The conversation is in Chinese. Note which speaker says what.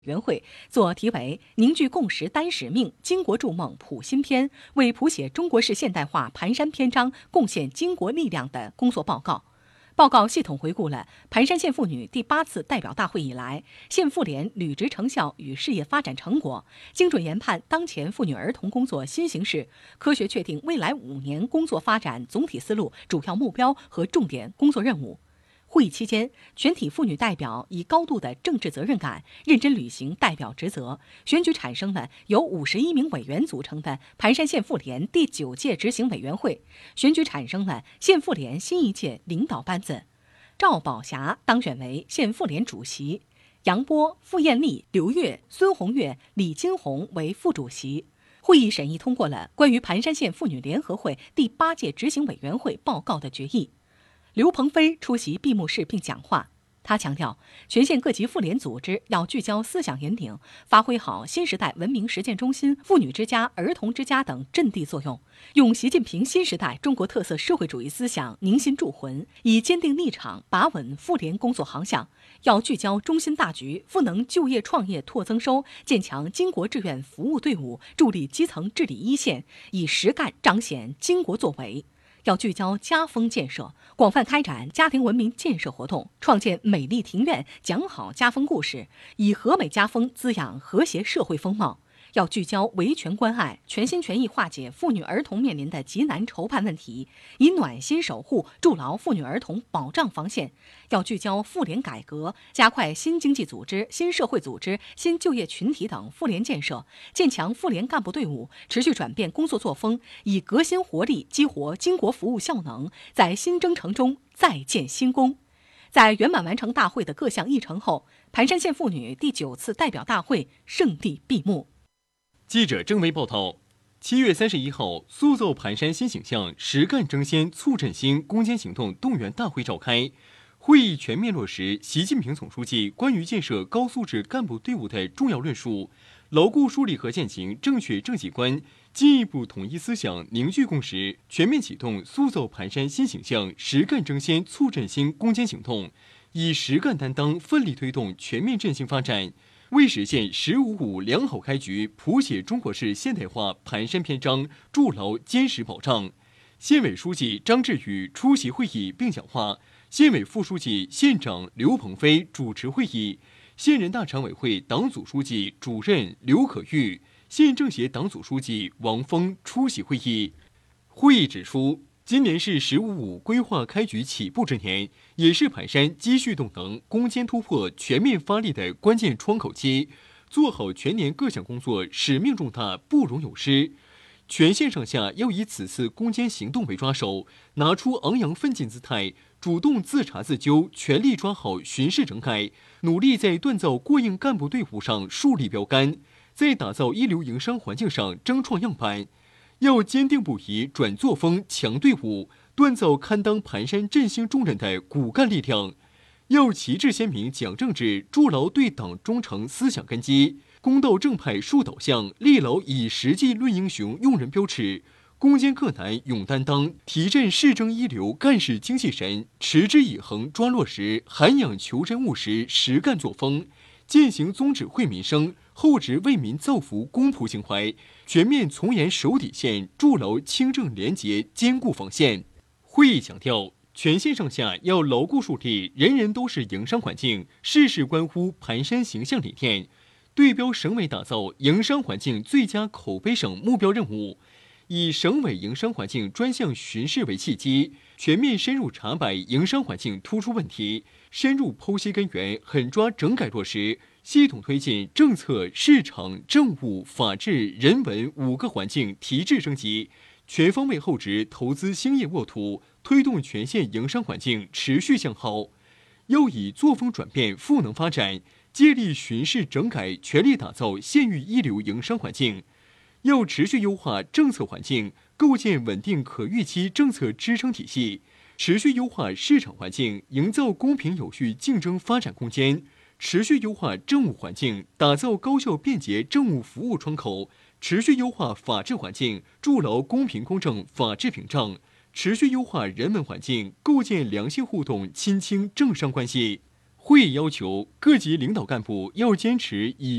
Speaker 1: 委员会作题为“凝聚共识单使命，巾帼筑梦谱新篇，为谱写中国式现代化盘山篇章贡献巾帼力量”的工作报告。报告系统回顾了盘山县妇女第8次代表大会以来县妇联履职成效与事业发展成果，精准研判当前妇女儿童工作新形势，科学确定未来5年工作发展总体思路、主要目标和重点工作任务。会议期间，全体妇女代表以高度的政治责任感，认真履行代表职责，选举产生了由51名委员组成的盘山县妇联第9届执行委员会，选举产生了县妇联新一届领导班子。赵宝霞当选为县妇联主席，杨波、傅艳丽、刘月、孙红月、李金红为副主席。会议审议通过了关于盘山县妇女联合会第8届执行委员会报告的决议。刘鹏飞出席闭幕式并讲话，他强调，全县各级妇联组织要聚焦思想引领，发挥好新时代文明实践中心、妇女之家、儿童之家等阵地作用，用习近平新时代中国特色社会主义思想凝心铸魂，以坚定立场把稳妇联工作航向。要聚焦中心大局，赋能就业创业拓增收，建强巾帼志愿服务队伍，助力基层治理一线，以实干彰显巾帼作为。要聚焦家风建设，广泛开展家庭文明建设活动，创建美丽庭院，讲好家风故事，以和美家风滋养和谐社会风貌。要聚焦维权关爱，全心全意化解妇女儿童面临的急难愁盼问题，以暖心守护筑牢妇女儿童保障防线。要聚焦妇联改革，加快新经济组织、新社会组织、新就业群体等妇联建设，建强妇联干部队伍，持续转变工作作风，以革新活力激活巾帼服务效能，在新征程中再建新功。在圆满完成大会的各项议程后，盘山县妇女第9次代表大会胜利闭幕。
Speaker 2: 记者郑薇报道，7月31号，塑造盘山新形象、实干争先促振兴攻坚行动动员大会召开。会议全面落实习近平总书记关于建设高素质干部队伍的重要论述，牢固树立和践行正确政绩观，进一步统一思想、凝聚共识，全面启动塑造盘山新形象、实干争先促振兴攻坚行动，以实干担当，奋力推动全面振兴发展。为实现“十五五”良好开局，谱写中国式现代化盘山篇章，筑牢坚实保障。县委书记张志宇出席会议并讲话，县委副书记、县长刘鹏飞主持会议，县人大常委会党组书记、主任刘可玉、县政协党组书记王峰出席会议。会议指出，今年是“十五五”规划开局起步之年，也是盘山积蓄动能、攻坚突破、全面发力的关键窗口期。做好全年各项工作，使命重大，不容有失。全县上下要以此次攻坚行动为抓手，拿出昂扬奋进姿态，主动自查自纠，全力抓好巡视整改，努力在锻造过硬干部队伍上树立标杆，在打造一流营商环境上争创样板。要坚定不移转作风、强队伍，锻造堪当盘山振兴重任的骨干力量。要旗帜鲜明讲政治，筑牢对党忠诚思想根基，公道正派树导向，立牢以实际论英雄用人标尺，攻坚克难勇担当，提振市政一流干事精气神，持之以恒抓落实，涵养求真务实实干作风，践行宗旨惠民生、厚植为民造福公仆情怀，全面从严守底线，筑牢清正廉洁坚固防线。会议强调，全县上下要牢固树立人人都是营商环境，事事关乎盘山形象理念，对标省委打造营商环境最佳口碑省目标任务，以省委营商环境专项巡视为契机，全面深入查摆营商环境突出问题，深入剖析根源，狠抓整改落实，系统推进政策、市场、政务、法治、人文5个环境提质升级，全方位厚植投资兴业沃土，推动全县营商环境持续向好。要以作风转变赋能发展，借力巡视整改，全力打造县域一流营商环境。要持续优化政策环境，构建稳定可预期政策支撑体系，持续优化市场环境，营造公平有序竞争发展空间，持续优化政务环境，打造高效便捷政务服务窗口，持续优化法治环境，筑牢公平公正法治屏障，持续优化人文环境，构建良性互动亲清政商关系。 会议要求各级领导干部要坚持以